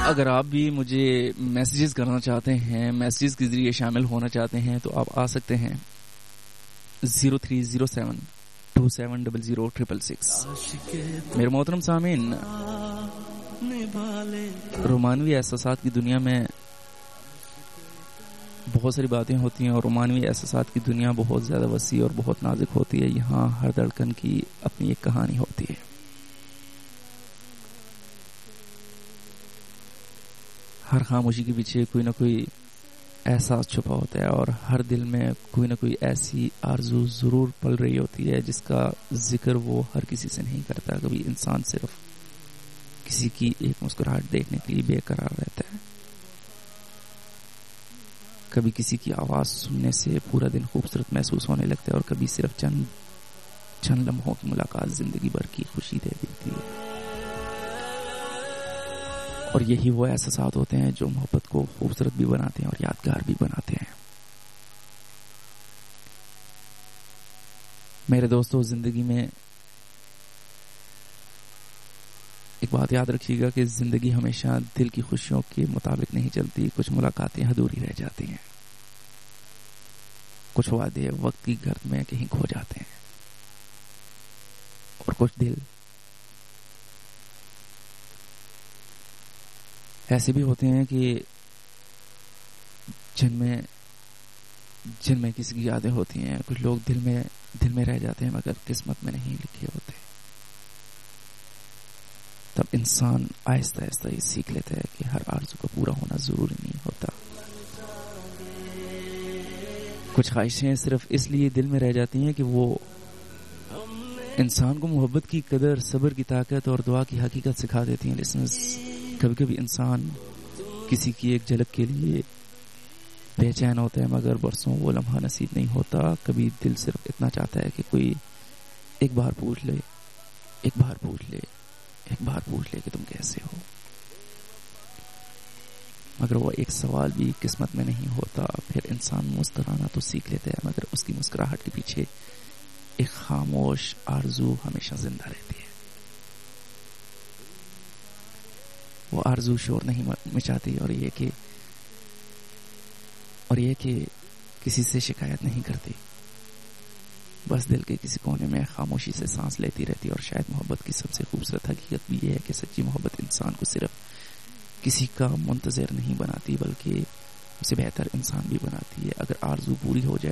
اگر آپ بھی مجھے میسیجز کرنا چاہتے ہیں, میسیجز کے ذریعے شامل ہونا چاہتے ہیں, تو آپ آ سکتے ہیں 0307270066. میرے محترم سامعین, رومانوی احساسات کی دنیا میں بہت ساری باتیں ہوتی ہیں, اور رومانوی احساسات کی دنیا بہت زیادہ وسیع اور بہت نازک ہوتی ہے. یہاں ہر دھڑکن کی اپنی ایک کہانی ہوتی ہے. ہر خاموشی کے پیچھے کوئی نہ کوئی احساس چھپا ہوتا ہے, اور ہر دل میں کوئی نہ کوئی ایسی آرزو ضرور پل رہی ہوتی ہے جس کا ذکر وہ ہر کسی سے نہیں کرتا. کبھی انسان صرف کسی کی ایک مسکراہٹ دیکھنے کے لیے بے قرار رہتا ہے, کبھی کسی کی آواز سننے سے پورا دن خوبصورت محسوس ہونے لگتا ہے, اور کبھی صرف چند لمحوں کی ملاقات زندگی بھر کی خوشی دے دیتی ہے. اور یہی وہ احساسات ہوتے ہیں جو محبت کو خوبصورت بھی بناتے ہیں اور یادگار بھی بناتے ہیں. میرے دوستو, زندگی میں ایک بات یاد رکھیے گا کہ زندگی ہمیشہ دل کی خوشیوں کے مطابق نہیں چلتی. کچھ ملاقاتیں ادھوری رہ جاتی ہیں, کچھ وعدے وقت کی گرد میں کہیں کھو جاتے ہیں, اور کچھ دل ایسے بھی ہوتے ہیں کہ جن میں کسی کی یادیں ہوتی ہیں. کچھ لوگ دل میں رہ جاتے ہیں مگر قسمت میں نہیں لکھے ہوتے. تب انسان آہستہ آہستہ یہ سیکھ لیتا ہے کہ ہر آرزو کا پورا ہونا ضروری نہیں ہوتا. کچھ خواہشیں صرف اس لیے دل میں رہ جاتی ہیں کہ وہ انسان کو محبت کی قدر, صبر کی طاقت اور دعا کی حقیقت سکھا دیتی ہیں. لسنرز, کبھی کبھی انسان کسی کی ایک جھلک کے لیے بے چین ہوتا ہے مگر برسوں وہ لمحہ نصیب نہیں ہوتا. کبھی دل صرف اتنا چاہتا ہے کہ کوئی ایک بار پوچھ لے کہ تم کیسے ہو, مگر وہ ایک سوال بھی قسمت میں نہیں ہوتا. پھر انسان مسکرانا تو سیکھ لیتا ہے مگر اس کی مسکراہٹ کے پیچھے ایک خاموش آرزو ہمیشہ زندہ رہتی ہے. وہ آرزو شور نہیں مچاتی, اور یہ کہ کسی سے شکایت نہیں کرتی, بس دل کے کسی کونے میں خاموشی سے سانس لیتی رہتی. اور شاید محبت کی سب سے خوبصورت حقیقت بھی یہ ہے کہ سچی محبت انسان کو صرف کسی کا منتظر نہیں بناتی بلکہ اسے بہتر انسان بھی بناتی ہے. اگر آرزو پوری ہو جائے